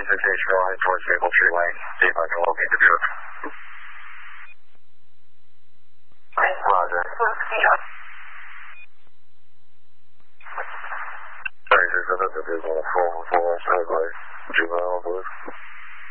station line towards Maple Tree Lane. See if I can locate the truck. Roger. Sorry, there's another vehicle on 414 West Highway. Juvenile, please.